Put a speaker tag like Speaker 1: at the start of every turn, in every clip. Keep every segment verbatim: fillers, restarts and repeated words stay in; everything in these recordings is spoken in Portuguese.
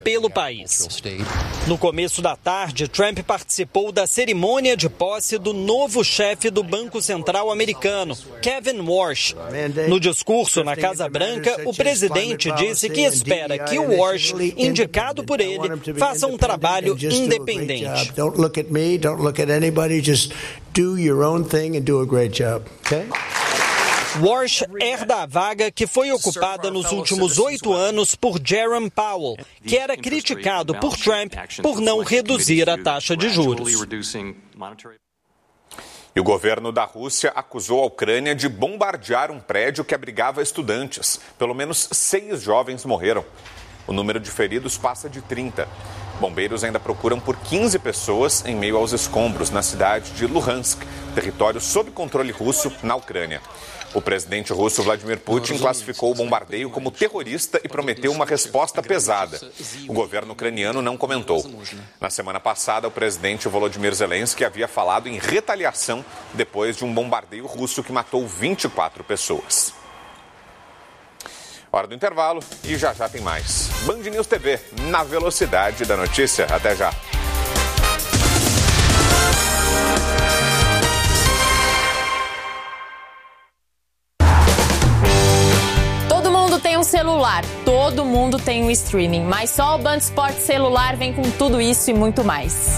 Speaker 1: pelo país. No começo da tarde, Trump participou da cerimônia de posse do novo chefe do Banco Central americano, Kevin Warsh. No discurso na Casa Branca, o presidente disse que espera que o Warsh, indicado por ele, faça um trabalho independente.
Speaker 2: Don't look at me, don't look at anybody, just do your own thing and do a great job, okay?
Speaker 1: Warsh herda a vaga que foi ocupada nos últimos oito anos por Jerome Powell, que era criticado por Trump por não reduzir a taxa de juros.
Speaker 3: E o governo da Rússia acusou a Ucrânia de bombardear um prédio que abrigava estudantes. Pelo menos seis jovens morreram. O número de feridos passa de trinta. Bombeiros ainda procuram por quinze pessoas em meio aos escombros na cidade de Luhansk, território sob controle russo na Ucrânia. O presidente russo Vladimir Putin classificou o bombardeio como terrorista e prometeu uma resposta pesada. O governo ucraniano não comentou. Na semana passada, o presidente Volodymyr Zelensky havia falado em retaliação depois de um bombardeio russo que matou vinte e quatro pessoas. Hora do intervalo e já já tem mais. Band News T V, na velocidade da notícia. Até já.
Speaker 4: Tem um celular, todo mundo tem um streaming, mas só o Band Esportes Celular vem com tudo isso e muito mais.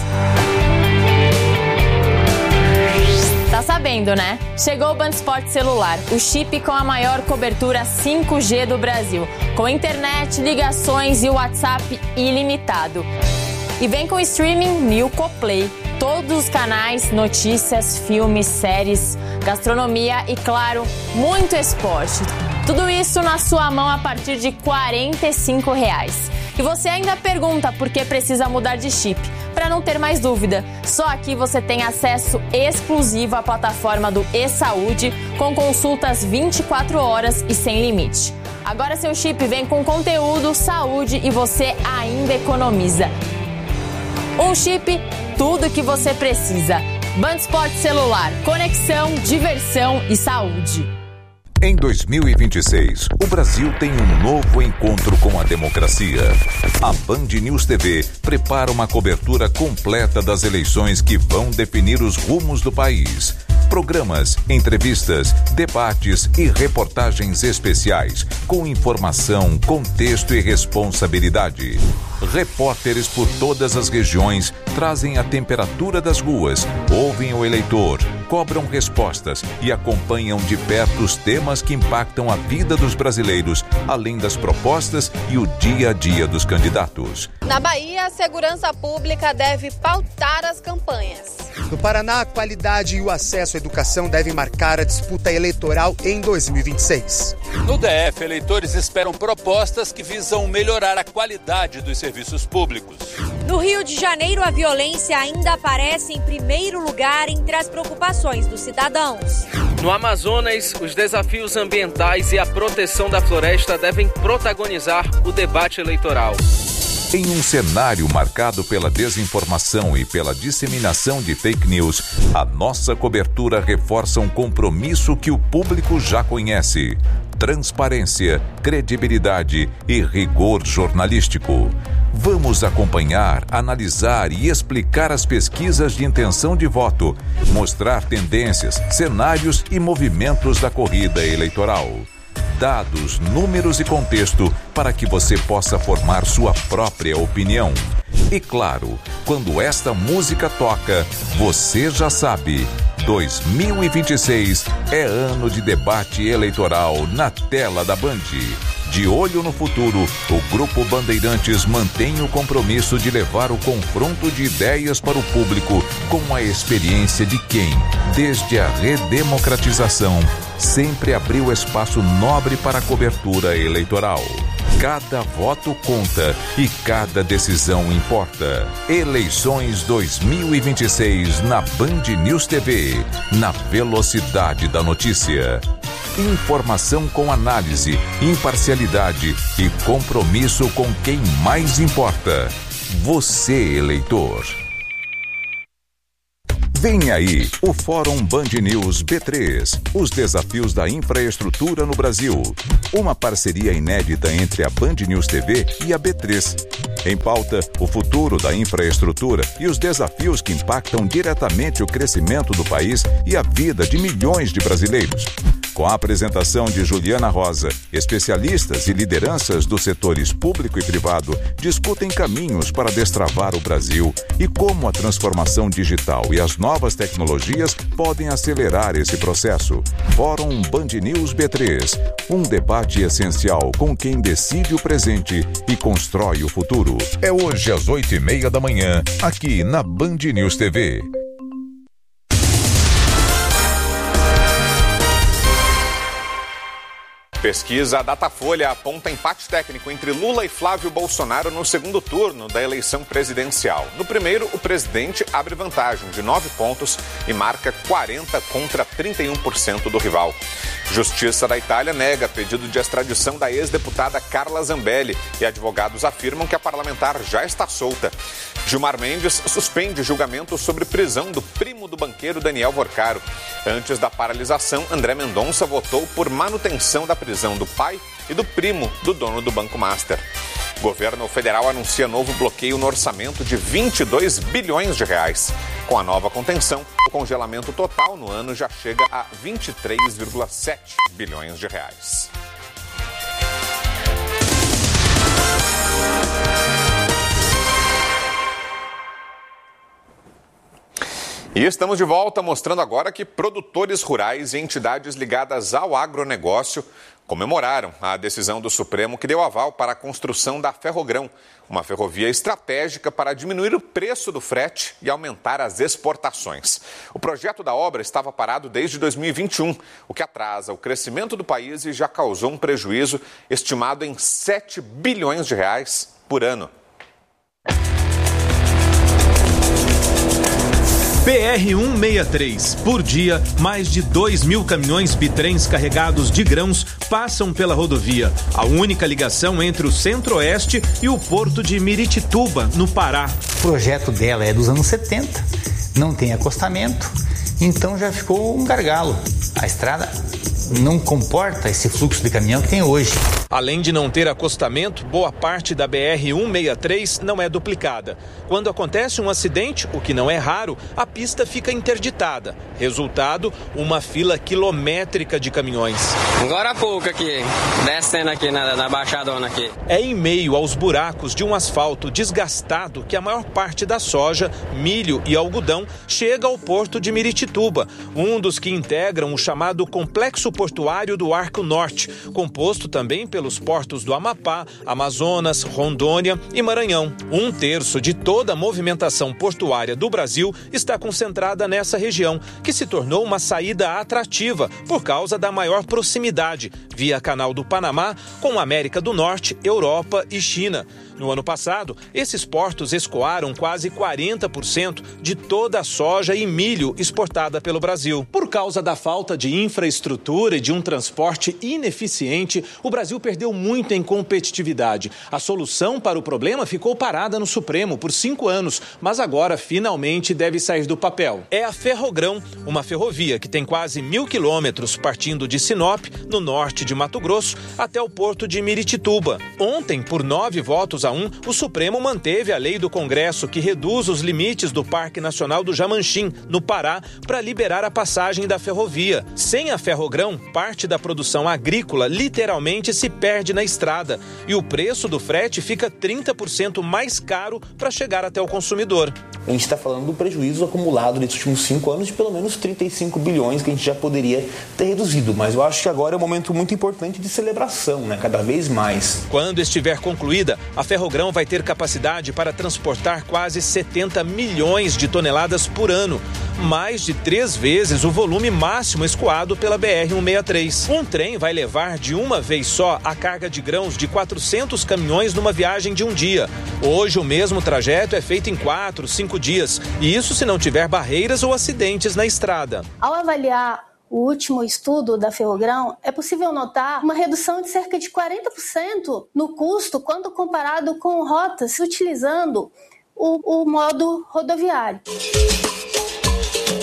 Speaker 4: Tá sabendo, né? Chegou o Band Esportes Celular, o chip com a maior cobertura cinco G do Brasil, com internet, ligações e WhatsApp ilimitado. E vem com streaming Milko Play, todos os canais, notícias, filmes, séries, gastronomia e, claro, muito esporte. Tudo isso na sua mão a partir de quarenta e cinco reais. E você ainda pergunta por que precisa mudar de chip. Para não ter mais dúvida, só aqui você tem acesso exclusivo à plataforma do eSaúde, com consultas vinte e quatro horas e sem limite. Agora seu chip vem com conteúdo, saúde e você ainda economiza. Um chip, tudo que você precisa. Band Esportes Celular, conexão, diversão e saúde.
Speaker 5: Em dois mil e vinte e seis, o Brasil tem um novo encontro com a democracia. A Band News T V prepara uma cobertura completa das eleições que vão definir os rumos do país. Programas, entrevistas, debates e reportagens especiais, com informação, contexto e responsabilidade. Repórteres por todas as regiões trazem a temperatura das ruas, ouvem o eleitor, cobram respostas e acompanham de perto os temas que impactam a vida dos brasileiros, além das propostas e o dia a dia dos candidatos.
Speaker 6: Na Bahia, a segurança pública deve pautar as campanhas.
Speaker 7: No Paraná, a qualidade e o acesso à educação devem marcar a disputa eleitoral em dois mil e vinte e seis.
Speaker 8: No D F, eleitores esperam propostas que visam melhorar a qualidade dos serviços públicos.
Speaker 9: No Rio de Janeiro, a violência ainda aparece em primeiro lugar entre as preocupações dos cidadãos.
Speaker 10: No Amazonas, os desafios ambientais e a proteção da floresta devem protagonizar o debate eleitoral.
Speaker 5: Em um cenário marcado pela desinformação e pela disseminação de fake news, a nossa cobertura reforça um compromisso que o público já conhece: transparência, credibilidade e rigor jornalístico. Vamos acompanhar, analisar e explicar as pesquisas de intenção de voto, mostrar tendências, cenários e movimentos da corrida eleitoral. Dados, números e contexto para que você possa formar sua própria opinião. E claro, quando esta música toca, você já sabe, dois mil e vinte e seis é ano de debate eleitoral na tela da Band. De olho no futuro, o Grupo Bandeirantes mantém o compromisso de levar o confronto de ideias para o público com a experiência de quem, desde a redemocratização, sempre abriu espaço nobre para a cobertura eleitoral. Cada voto conta e cada decisão importa. Eleições dois mil e vinte e seis na Band News T V, na velocidade da notícia. Informação com análise, imparcialidade e compromisso com quem mais importa. Você, eleitor. Vem aí o Fórum Band News B três, os desafios da infraestrutura no Brasil. Uma parceria inédita entre a Band News T V e a B três. Em pauta, o futuro da infraestrutura e os desafios que impactam diretamente o crescimento do país e a vida de milhões de brasileiros. Com a apresentação de Juliana Rosa, especialistas e lideranças dos setores público e privado discutem caminhos para destravar o Brasil e como a transformação digital e as novas tecnologias podem acelerar esse processo. Fórum Band News B três, um debate essencial com quem decide o presente e constrói o futuro. É hoje às oito e meia da manhã, aqui na Band News T V.
Speaker 3: Pesquisa Datafolha aponta empate técnico entre Lula e Flávio Bolsonaro no segundo turno da eleição presidencial. No primeiro, o presidente abre vantagem de nove pontos e marca quarenta contra trinta e um por cento do rival. Justiça da Itália nega pedido de extradição da ex-deputada Carla Zambelli e advogados afirmam que a parlamentar já está solta. Gilmar Mendes suspende julgamento sobre prisão do primo do banqueiro Daniel Vorcaro. Antes da paralisação, André Mendonça votou por manutenção da prisão do pai e do primo do dono do Banco Master. O governo federal anuncia novo bloqueio no orçamento de vinte e dois bilhões de reais. Com a nova contenção, o congelamento total no ano já chega a vinte e três vírgula sete bilhões de reais. E estamos de volta mostrando agora que produtores rurais e entidades ligadas ao agronegócio comemoraram a decisão do Supremo que deu aval para a construção da Ferrogrão, uma ferrovia estratégica para diminuir o preço do frete e aumentar as exportações. O projeto da obra estava parado desde dois mil e vinte e um, o que atrasa o crescimento do país e já causou um prejuízo estimado em sete bilhões de reais por ano.
Speaker 11: P R cento e sessenta e três. Por dia, mais de dois mil caminhões bitrens carregados de grãos passam pela rodovia. A única ligação entre o Centro-Oeste e o porto de Miritituba, no Pará.
Speaker 12: O projeto dela é dos anos setenta, não tem acostamento, então já ficou um gargalo. A estrada não comporta esse fluxo de caminhão que tem hoje.
Speaker 11: Além de não ter acostamento, boa parte da B R cento e sessenta e três não é duplicada. Quando acontece um acidente, o que não é raro, a pista fica interditada. Resultado, uma fila quilométrica de caminhões.
Speaker 13: Agora há pouco aqui, descendo aqui na, na baixadona aqui.
Speaker 11: É em meio aos buracos de um asfalto desgastado que a maior parte da soja, milho e algodão chega ao porto de Miritituba, um dos que integram o chamado Complexo Portuário do Arco Norte, composto também pelos portos do Amapá, Amazonas, Rondônia e Maranhão. Um terço de toda a movimentação portuária do Brasil está concentrada nessa região, que se tornou uma saída atrativa por causa da maior proximidade, via Canal do Panamá, com a América do Norte, Europa e China. No ano passado, esses portos escoaram quase quarenta por cento de toda a soja e milho exportada pelo Brasil. Por causa da falta de infraestrutura e de um transporte ineficiente, o Brasil perdeu muito em competitividade. A solução para o problema ficou parada no Supremo por cinco anos, mas agora finalmente deve sair do papel. É a Ferrogrão, uma ferrovia que tem quase mil quilômetros partindo de Sinop, no norte de Mato Grosso, até o porto de Miritituba. Ontem, por nove votos a um, o Supremo manteve a lei do Congresso que reduz os limites do Parque Nacional do Jamanchim, no Pará, para liberar a passagem da ferrovia. Sem a Ferrogrão, parte da produção agrícola literalmente se perde na estrada e o preço do frete fica trinta por cento mais caro para chegar até o consumidor.
Speaker 14: A gente está falando do prejuízo acumulado nesses últimos cinco anos de pelo menos trinta e cinco bilhões que a gente já poderia ter reduzido, mas eu acho que agora é um momento muito importante de celebração, né? Cada vez mais.
Speaker 11: Quando estiver concluída, a Ferrogrão vai ter capacidade para transportar quase setenta milhões de toneladas por ano, mais de três vezes o volume máximo escoado pela B R cento e sessenta e três. Um trem vai levar de uma vez só a carga de grãos de quatrocentos caminhões numa viagem de um dia. Hoje o mesmo trajeto é feito em quatro, cinco dias, e isso se não tiver barreiras ou acidentes na estrada.
Speaker 15: Ao avaliar o último estudo da Ferrogrão, é possível notar uma redução de cerca de quarenta por cento no custo quando comparado com rotas utilizando o, o modo rodoviário.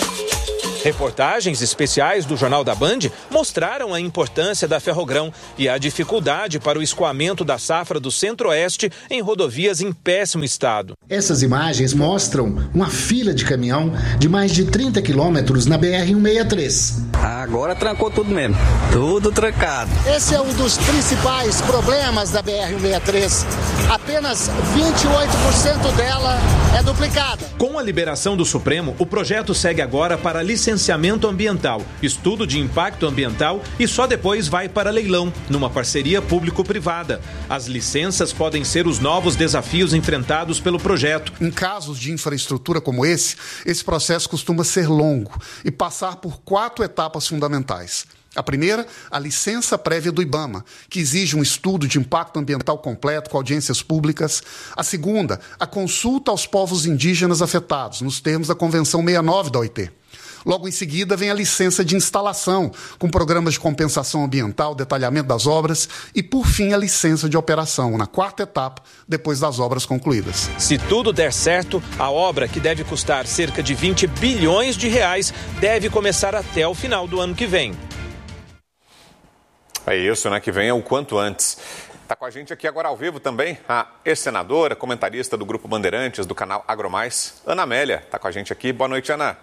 Speaker 11: Reportagens especiais do Jornal da Band mostraram a importância da Ferrogrão e a dificuldade para o escoamento da safra do Centro-Oeste em rodovias em péssimo estado.
Speaker 16: Essas imagens mostram uma fila de caminhão de mais de trinta quilômetros na B R cento e sessenta e três.
Speaker 13: Agora trancou tudo mesmo, tudo trancado.
Speaker 16: Esse é um dos principais problemas da B R cento e sessenta e três. Apenas vinte e oito por cento dela é duplicada.
Speaker 11: Com a liberação do Supremo, o projeto segue agora para licenciamento ambiental, estudo de impacto ambiental e só depois vai para leilão, numa parceria público-privada. As licenças podem ser os novos desafios enfrentados pelo projeto.
Speaker 17: Em casos de infraestrutura como esse, esse processo costuma ser longo e passar por quatro etapas fundamentais. A primeira, a licença prévia do IBAMA, que exige um estudo de impacto ambiental completo com audiências públicas. A segunda, a consulta aos povos indígenas afetados, nos termos da Convenção sessenta e nove da O I T. Logo em seguida vem a licença de instalação, com programas de compensação ambiental, detalhamento das obras e, por fim, a licença de operação, na quarta etapa, depois das obras concluídas.
Speaker 11: Se tudo der certo, a obra, que deve custar cerca de vinte bilhões de reais, deve começar até o final do ano que vem.
Speaker 3: É isso, né? Que venha o quanto antes. Está com a gente aqui agora ao vivo também a ex-senadora, comentarista do Grupo Bandeirantes, do canal AgroMais, Ana Amélia. Está com a gente aqui. Boa noite, Ana.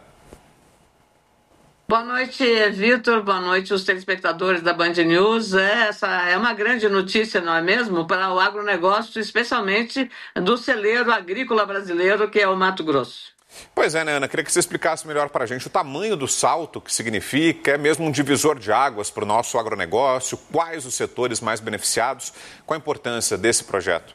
Speaker 18: Boa noite, Vitor. Boa noite, os telespectadores da Band News. É, essa é uma grande notícia, não é mesmo? Para o agronegócio, especialmente do celeiro agrícola brasileiro, que é o Mato Grosso.
Speaker 3: Pois é, né, Ana? Queria que você explicasse melhor para a gente o tamanho do salto que significa, é mesmo um divisor de águas para o nosso agronegócio, quais os setores mais beneficiados, qual a importância desse projeto?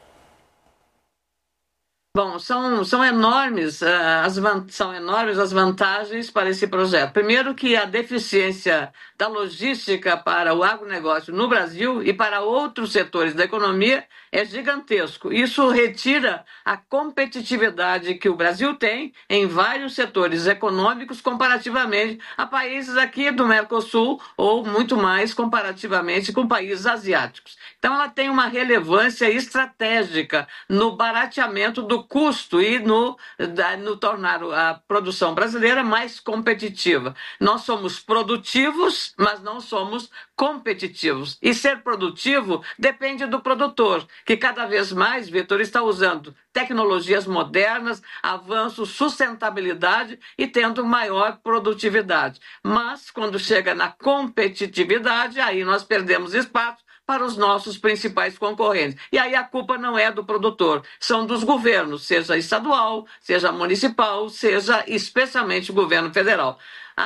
Speaker 18: Bom, são, são, enormes, uh, as, são enormes as vantagens para esse projeto. Primeiro que a deficiência da logística para o agronegócio no Brasil e para outros setores da economia é gigantesco. Isso retira a competitividade que o Brasil tem em vários setores econômicos comparativamente a países aqui do Mercosul ou muito mais comparativamente com países asiáticos. Então ela tem uma relevância estratégica no barateamento do custo e no, no tornar a produção brasileira mais competitiva. Nós somos produtivos, mas não somos competitivos. E ser produtivo depende do produtor, que cada vez mais, Vitor, está usando tecnologias modernas, avanço, sustentabilidade e tendo maior produtividade. Mas, quando chega na competitividade, aí nós perdemos espaço para os nossos principais concorrentes. E aí a culpa não é do produtor, são dos governos, seja estadual, seja municipal, seja especialmente o governo federal.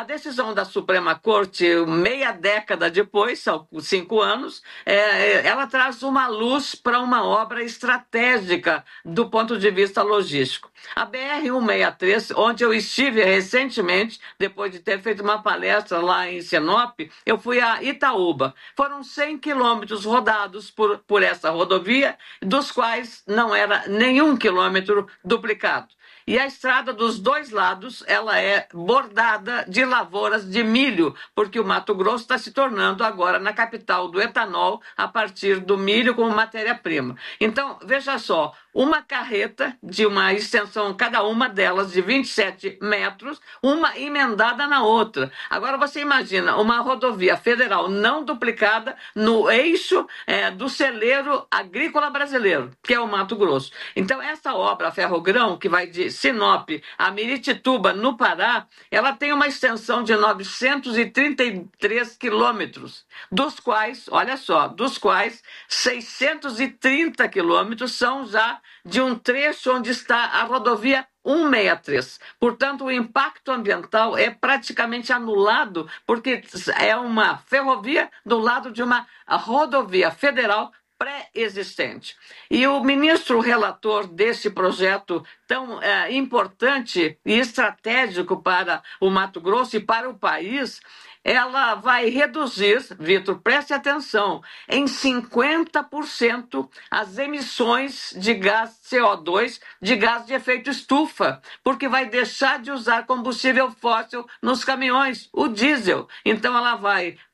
Speaker 18: A decisão da Suprema Corte, meia década depois, são cinco anos, é, ela traz uma luz para uma obra estratégica do ponto de vista logístico. A B R cento e sessenta e três, onde eu estive recentemente, depois de ter feito uma palestra lá em Sinop, eu fui a Itaúba. Foram cem quilômetros rodados por, por essa rodovia, dos quais não era nenhum quilômetro duplicado. E a estrada dos dois lados, ela é bordada de lavouras de milho, porque o Mato Grosso está se tornando agora na capital do etanol a partir do milho como matéria-prima. Então, veja só, uma carreta de uma extensão, cada uma delas de vinte e sete metros, uma emendada na outra. Agora você imagina uma rodovia federal não duplicada no eixo é, do celeiro agrícola brasileiro, que é o Mato Grosso. Então, essa obra Ferrogrão, que vai de Sinop a Miritituba, no Pará, ela tem uma extensão de novecentos e trinta e três quilômetros, dos quais, olha só, dos quais seiscentos e trinta quilômetros são já de um trecho onde está a rodovia cento e sessenta e três. Portanto, o impacto ambiental é praticamente anulado, porque é uma ferrovia do lado de uma rodovia federal pré-existente. E o ministro relator desse projeto tão é, importante e estratégico para o Mato Grosso e para o país, ela vai reduzir, Vitor, preste atenção, em cinquenta por cento as emissões de gás C O dois, de gás de efeito estufa, porque vai deixar de usar combustível fóssil nos caminhões, o diesel. Então ela vai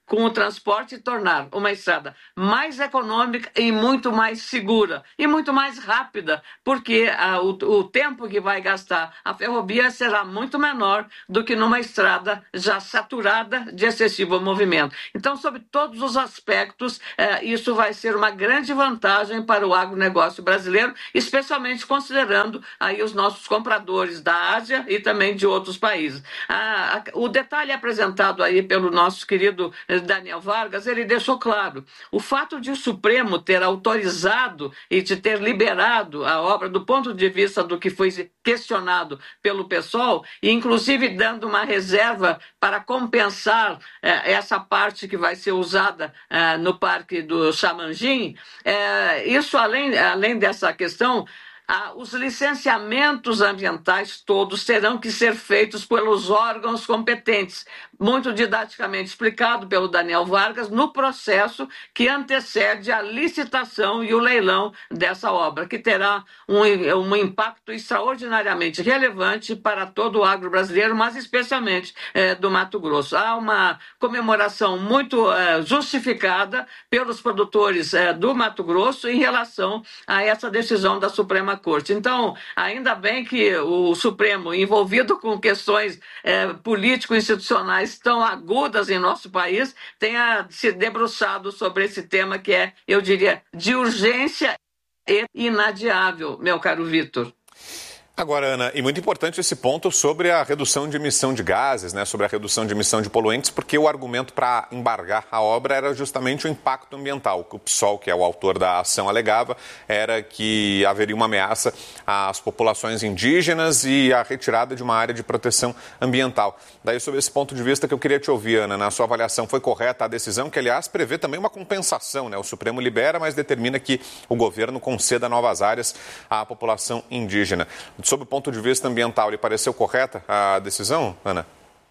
Speaker 18: com o transporte e tornar uma estrada mais econômica e muito mais segura e muito mais rápida, porque a, o, o tempo que vai gastar a ferrovia será muito menor do que numa estrada já saturada de excessivo movimento. Então, sob todos os aspectos, eh, isso vai ser uma grande vantagem para o agronegócio brasileiro, especialmente considerando aí os nossos compradores da Ásia e também de outros países. Ah, o detalhe apresentado aí pelo nosso querido Daniel Vargas, ele deixou claro, o fato de o Supremo ter autorizado e de ter liberado a obra do ponto de vista do que foi questionado pelo PSOL, e inclusive dando uma reserva para compensar eh, essa parte que vai ser usada eh, no Parque do Chamanjin, eh, isso além, além dessa questão, Ah, os licenciamentos ambientais todos terão que ser feitos pelos órgãos competentes, muito didaticamente explicado pelo Daniel Vargas, no processo que antecede a licitação e o leilão dessa obra, que terá um, um impacto extraordinariamente relevante para todo o agro brasileiro, mas especialmente eh, do Mato Grosso. Há uma comemoração muito eh, justificada pelos produtores eh, do Mato Grosso em relação a essa decisão da Suprema Corte. Então, ainda bem que o Supremo, envolvido com questões eh, político-institucionais tão agudas em nosso país, tenha se debruçado sobre esse tema que é, eu diria, de urgência e inadiável, meu caro Vitor.
Speaker 3: Agora, Ana, e muito importante esse ponto sobre a redução de emissão de gases, né, sobre a redução de emissão de poluentes, porque o argumento para embargar a obra era justamente o impacto ambiental. O que o PSOL, que é o autor da ação, alegava era que haveria uma ameaça às populações indígenas e a retirada de uma área de proteção ambiental. Daí, sobre esse ponto de vista que eu queria te ouvir, Ana, na sua avaliação, foi correta a decisão, que, aliás, prevê também uma compensação, né? O Supremo libera, mas determina que o governo conceda novas áreas à população indígena. Sob o ponto de vista ambiental, lhe pareceu correta a decisão, Ana?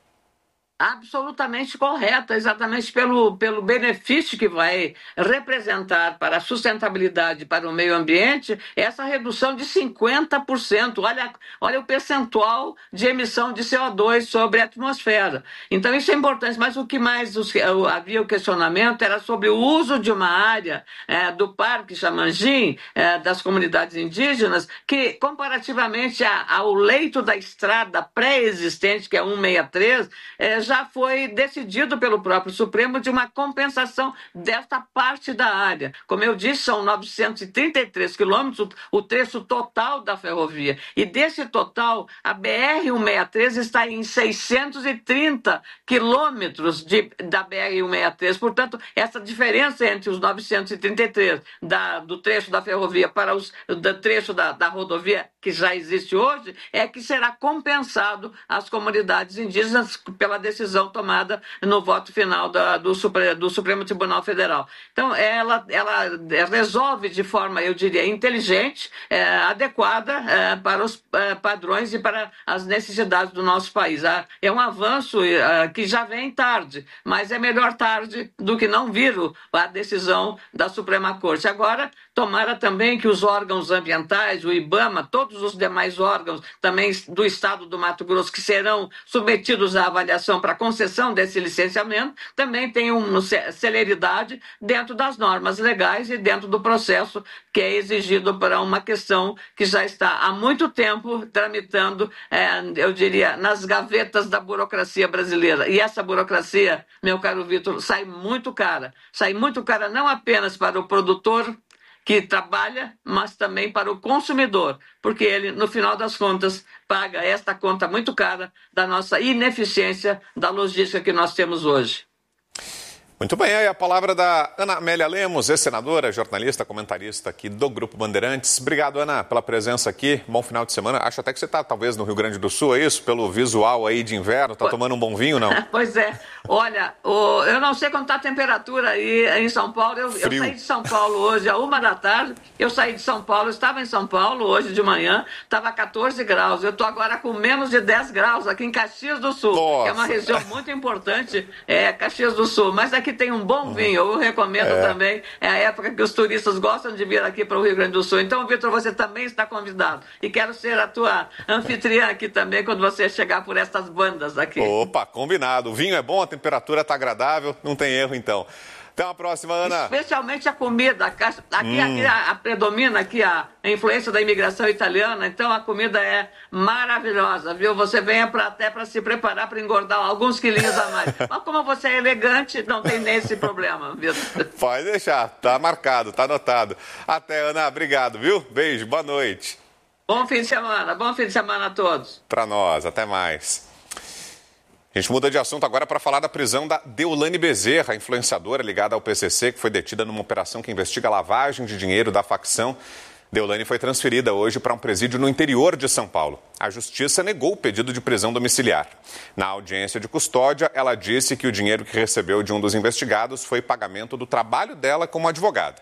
Speaker 18: Absolutamente correta, exatamente pelo, pelo benefício que vai representar para a sustentabilidade, para o meio ambiente, essa redução de cinquenta por cento. Olha, olha o percentual de emissão de C O dois sobre a atmosfera. Então, isso é importante, mas o que mais os, havia o questionamento era sobre o uso de uma área é, do Parque Chamanjin, é, das comunidades indígenas, que, comparativamente a, ao leito da estrada pré-existente, que é cento e sessenta e três, é, já já foi decidido pelo próprio Supremo de uma compensação desta parte da área. Como eu disse, são novecentos e trinta e três quilômetros, o trecho total da ferrovia. E desse total, a B R cento e sessenta e três está em seiscentos e trinta quilômetros de, da B R cento e sessenta e três. Portanto, essa diferença entre os novecentos e trinta e três da, do trecho da ferrovia para os, do trecho da, da rodovia que já existe hoje, é que será compensado às comunidades indígenas pela decisão tomada no voto final da, do, Supre, do Supremo Tribunal Federal. Então, ela, ela resolve de forma, eu diria, inteligente, é, adequada é, para os é, padrões e para as necessidades do nosso país. Ah, é um avanço é, que já vem tarde, mas é melhor tarde do que não vir a decisão da Suprema Corte. Agora, tomara também que os órgãos ambientais, o IBAMA, todos os demais órgãos também do Estado do Mato Grosso que serão submetidos à avaliação para concessão desse licenciamento, também tenham celeridade dentro das normas legais e dentro do processo que é exigido para uma questão que já está há muito tempo tramitando, é, eu diria, nas gavetas da burocracia brasileira. E essa burocracia, meu caro Vitor, sai muito cara. Sai muito cara não apenas para o produtor que trabalha, mas também para o consumidor, porque ele, no final das contas, paga esta conta muito cara da nossa ineficiência da logística que nós temos hoje.
Speaker 3: Muito bem, aí a palavra da Ana Amélia Lemos, ex-senadora, jornalista, comentarista aqui do Grupo Bandeirantes. Obrigado, Ana, pela presença aqui. Bom final de semana. Acho até que você está, talvez, no Rio Grande do Sul, é isso? Pelo visual aí de inverno. Está tomando um bom vinho, não?
Speaker 18: Pois é. Olha, o, eu não sei quanto está a temperatura aí em São Paulo. Eu, eu saí de São Paulo hoje, a uma da tarde. Eu saí de São Paulo, estava em São Paulo hoje de manhã, estava quatorze graus. Eu estou agora com menos de dez graus aqui em Caxias do Sul, Nossa. que é uma região muito importante, é Caxias do Sul. Mas aqui que tem um bom vinho, eu recomendo é. também. É a época que os turistas gostam de vir aqui para o Rio Grande do Sul. Então, Vitor, você também está convidado. E quero ser a tua anfitriã aqui também quando você chegar por estas bandas aqui.
Speaker 3: Opa, combinado. O vinho é bom, a temperatura está agradável, não tem erro então. Até uma próxima, Ana.
Speaker 18: Especialmente a comida. Aqui, hum. aqui a, a, predomina aqui a, a influência da imigração italiana, então a comida é maravilhosa, viu? Você vem pra, até para se preparar para engordar alguns quilinhos a mais. Mas como você é elegante, não tem nem esse problema, viu?
Speaker 3: Pode deixar, tá marcado, tá anotado. Até, Ana, obrigado, viu? Beijo, boa noite.
Speaker 18: Bom fim de semana, bom fim de semana a todos.
Speaker 3: Para nós, até mais. A gente muda de assunto agora para falar da prisão da Deolane Bezerra, influenciadora ligada ao P C C, que foi detida numa operação que investiga a lavagem de dinheiro da facção. Deolane foi transferida hoje para um presídio no interior de São Paulo. A Justiça negou o pedido de prisão domiciliar. Na audiência de custódia, ela disse que o dinheiro que recebeu de um dos investigados foi pagamento do trabalho dela como advogada.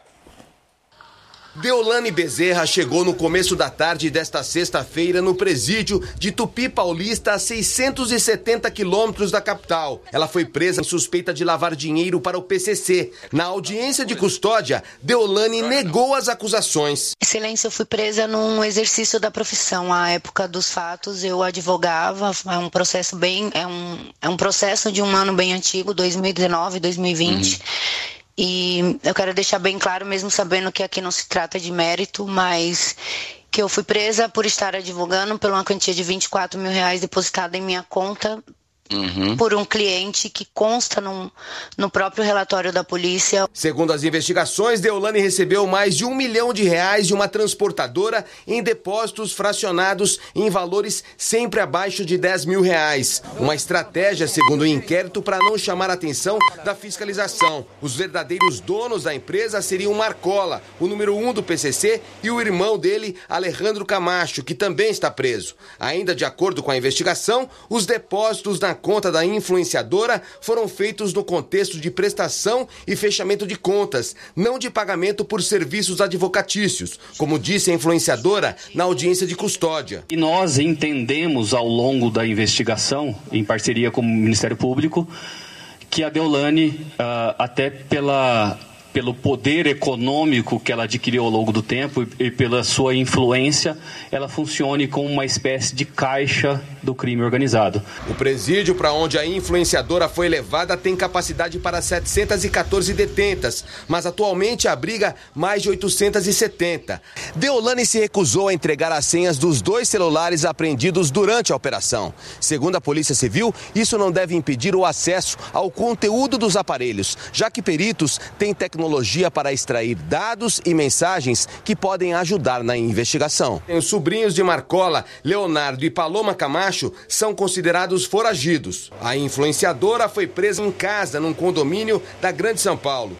Speaker 19: Deolane Bezerra chegou no começo da tarde desta sexta-feira no presídio de Tupi Paulista, a seiscentos e setenta quilômetros da capital. Ela foi presa em suspeita de lavar dinheiro para o P C C. Na audiência de custódia, Deolane negou as acusações.
Speaker 20: Excelência, eu fui presa num exercício da profissão. À época dos fatos, eu advogava. É um processo bem, é um, é um processo de um ano bem antigo, dois mil e dezenove, dois mil e vinte. Uhum. E eu quero deixar bem claro, mesmo sabendo que aqui não se trata de mérito, mas que eu fui presa por estar advogando por uma quantia de vinte e quatro mil reais depositada em minha conta uhum. por um cliente que consta no, no próprio relatório da polícia.
Speaker 19: Segundo as investigações, Deolane recebeu mais de um milhão de reais de uma transportadora em depósitos fracionados em valores sempre abaixo de dez mil reais. Uma estratégia, segundo o inquérito, para não chamar a atenção da fiscalização. Os verdadeiros donos da empresa seriam Marcola, o número um do P C C, e o irmão dele, Alejandro Camacho, que também está preso. Ainda de acordo com a investigação, os depósitos na conta da influenciadora foram feitos no contexto de prestação e fechamento de contas, não de pagamento por serviços advocatícios, como disse a influenciadora na audiência de custódia.
Speaker 21: E nós entendemos ao longo da investigação, em parceria com o Ministério Público, que a Deolane, uh, até pela... pelo poder econômico que ela adquiriu ao longo do tempo e pela sua influência, ela funcione como uma espécie de caixa do crime organizado.
Speaker 19: O presídio para onde a influenciadora foi levada tem capacidade para setecentas e quatorze detentas, mas atualmente abriga mais de oitocentas e setenta. Deolane se recusou a entregar as senhas dos dois celulares apreendidos durante a operação. Segundo a Polícia Civil, isso não deve impedir o acesso ao conteúdo dos aparelhos, já que peritos têm tecnologia tecnologia para extrair dados e mensagens que podem ajudar na investigação. Os sobrinhos de Marcola, Leonardo e Paloma Camacho, são considerados foragidos. A influenciadora foi presa em casa num condomínio da Grande São Paulo.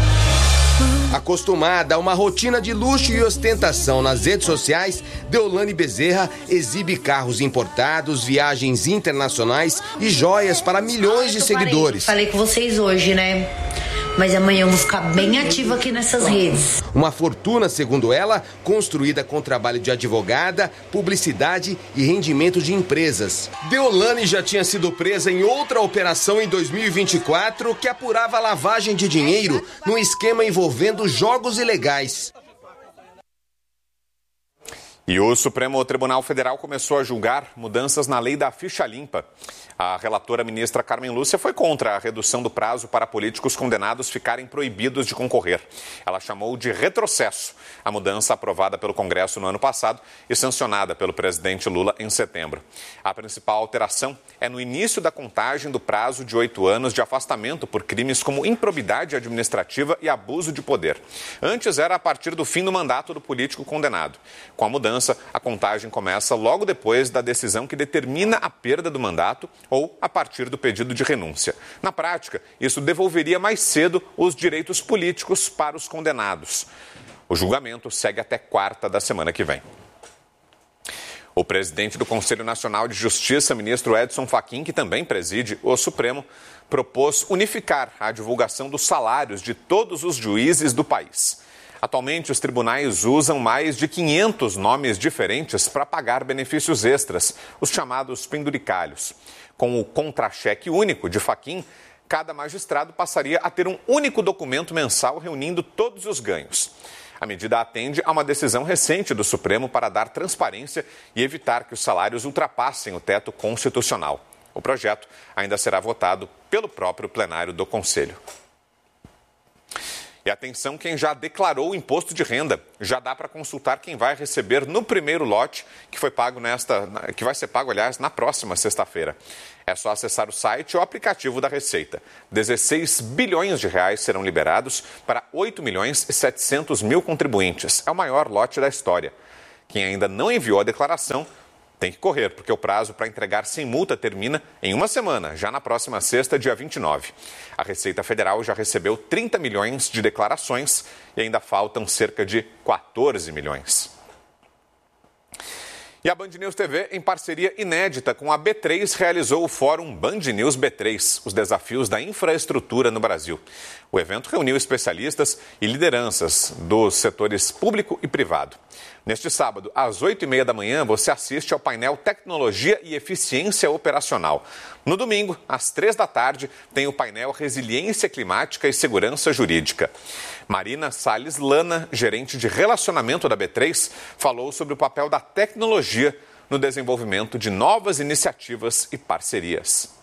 Speaker 19: Acostumada a uma rotina de luxo e ostentação nas redes sociais, Deolane Bezerra exibe carros importados, viagens internacionais e joias para milhões de seguidores.
Speaker 22: Falei com vocês hoje, né? Mas amanhã eu vou ficar bem ativa aqui nessas redes.
Speaker 19: Uma fortuna, segundo ela, construída com trabalho de advogada, publicidade e rendimento de empresas. Deolane já tinha sido presa em outra operação em dois mil e vinte e quatro que apurava lavagem de dinheiro num esquema envolvendo jogos ilegais.
Speaker 3: E o Supremo Tribunal Federal começou a julgar mudanças na lei da ficha limpa. A relatora ministra Carmen Lúcia foi contra a redução do prazo para políticos condenados ficarem proibidos de concorrer. Ela chamou de retrocesso a mudança aprovada pelo Congresso no ano passado e sancionada pelo presidente Lula em setembro. A principal alteração é no início da contagem do prazo de oito anos de afastamento por crimes como improbidade administrativa e abuso de poder. Antes era a partir do fim do mandato do político condenado. Com a mudança, a contagem começa logo depois da decisão que determina a perda do mandato ou a partir do pedido de renúncia. Na prática, isso devolveria mais cedo os direitos políticos para os condenados. O julgamento segue até quarta da semana que vem. O presidente do Conselho Nacional de Justiça, ministro Edson Fachin, que também preside o Supremo, propôs unificar a divulgação dos salários de todos os juízes do país. Atualmente, os tribunais usam mais de quinhentos nomes diferentes para pagar benefícios extras, os chamados penduricalhos. Com o contra-cheque único de Fachin, cada magistrado passaria a ter um único documento mensal reunindo todos os ganhos. A medida atende a uma decisão recente do Supremo para dar transparência e evitar que os salários ultrapassem o teto constitucional. O projeto ainda será votado pelo próprio plenário do Conselho. E atenção quem já declarou o imposto de renda. Já dá para consultar quem vai receber no primeiro lote, que foi pago nesta, que vai ser pago, aliás, na próxima sexta-feira. É só acessar o site ou o aplicativo da Receita. dezesseis bilhões de reais serão liberados para oito milhões e setecentos mil contribuintes. É o maior lote da história. Quem ainda não enviou a declaração tem que correr, porque o prazo para entregar sem multa termina em uma semana, já na próxima sexta, dia vinte e nove. A Receita Federal já recebeu trinta milhões de declarações e ainda faltam cerca de quatorze milhões. E a Band News T V, em parceria inédita com a B três, realizou o Fórum Band News B três, os desafios da infraestrutura no Brasil. O evento reuniu especialistas e lideranças dos setores público e privado. Neste sábado, às oito e meia da manhã, você assiste ao painel Tecnologia e Eficiência Operacional. No domingo, às três da tarde, tem o painel Resiliência Climática e Segurança Jurídica. Marina Salles Lana, gerente de relacionamento da B três, falou sobre o papel da tecnologia no desenvolvimento de novas iniciativas e parcerias.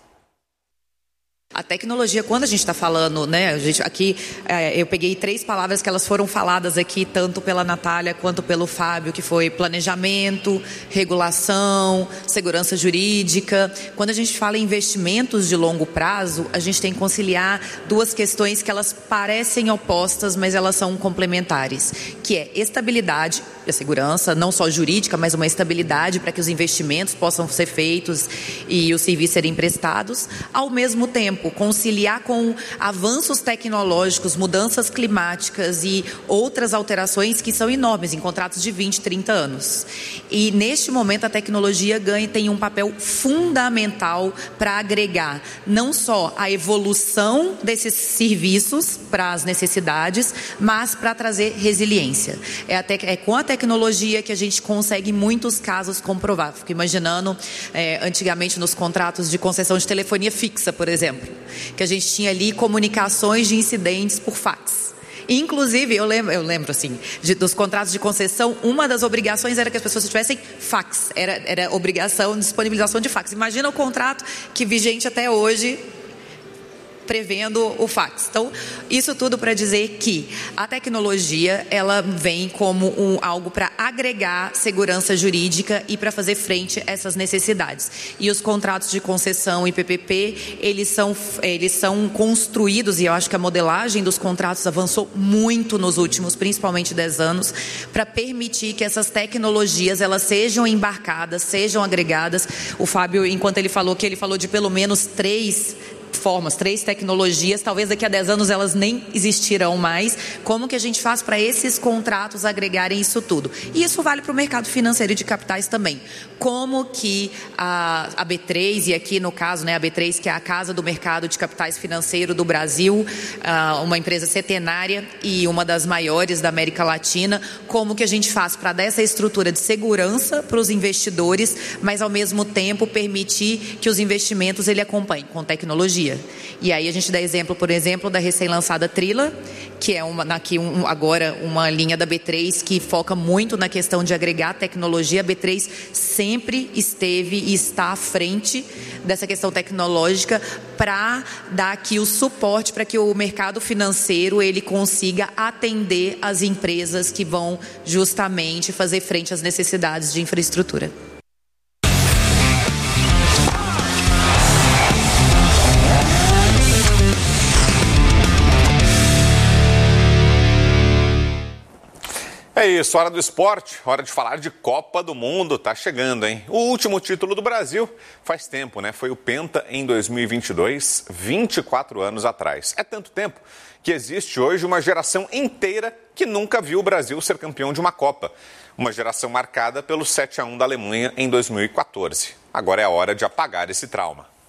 Speaker 1: A tecnologia, quando a gente está falando, né, a gente, aqui é, eu peguei três palavras que elas foram faladas aqui, tanto pela Natália quanto pelo Fábio, que foi planejamento, regulação, segurança jurídica. Quando a gente fala em investimentos de longo prazo, a gente tem que conciliar duas questões que elas parecem opostas, mas elas são complementares, que é estabilidade, a segurança, não só jurídica, mas uma estabilidade para que os investimentos possam ser feitos e os serviços serem prestados, ao mesmo tempo conciliar com avanços tecnológicos, mudanças climáticas e outras alterações que são enormes em contratos de vinte, trinta anos. E neste momento a tecnologia ganha, tem um papel fundamental para agregar não só a evolução desses serviços para as necessidades, mas para trazer resiliência. É, até, é com a tecnologia que a gente consegue em muitos casos comprovar. Fico imaginando, é, antigamente nos contratos de concessão de telefonia fixa, por exemplo, que a gente tinha ali comunicações de incidentes por fax. Inclusive, eu lembro, eu lembro assim, de, dos contratos de concessão, uma das obrigações era que as pessoas tivessem fax, era, era obrigação de disponibilização de fax. Imagina o contrato que vigente até hoje, prevendo o fax. Então, isso tudo para dizer que a tecnologia, ela vem como um, algo para agregar segurança jurídica e para fazer frente a essas necessidades. E os contratos de concessão e P P P, eles são, eles são construídos, e eu acho que a modelagem dos contratos avançou muito nos últimos, principalmente dez anos, para permitir que essas tecnologias, elas sejam embarcadas, sejam agregadas. O Fábio, enquanto ele falou que ele falou de pelo menos três formas, três tecnologias, talvez daqui a dez anos elas nem existirão mais. Como que a gente faz para esses contratos agregarem isso tudo? E isso vale para o mercado financeiro e de capitais também. Como que a, a B três, e aqui no caso, né, a B três, que é a Casa do Mercado de Capitais Financeiro do Brasil, uh, uma empresa centenária e uma das maiores da América Latina, como que a gente faz para dar essa estrutura de segurança para os investidores, mas ao mesmo tempo permitir que os investimentos ele acompanhem com tecnologia. E aí a gente dá exemplo, por exemplo, da recém-lançada Trila, que é uma, aqui um, agora uma linha da B três que foca muito na questão de agregar tecnologia. A B três sempre esteve e está à frente dessa questão tecnológica para dar aqui o suporte para que o mercado financeiro ele consiga atender as empresas que vão justamente fazer frente às necessidades de infraestrutura.
Speaker 3: É isso, hora do esporte, hora de falar de Copa do Mundo, tá chegando, hein? O último título do Brasil faz tempo, né? Foi o Penta em dois mil e vinte e dois, vinte e quatro anos atrás. É tanto tempo que existe hoje uma geração inteira que nunca viu o Brasil ser campeão de uma Copa. Uma geração marcada pelo sete a um da Alemanha em dois mil e quatorze. Agora é a hora de apagar esse trauma.